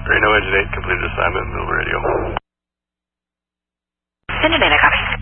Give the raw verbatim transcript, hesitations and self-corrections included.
Reno Engine eight, completed assignment, middle radio. Engine eight, I copy.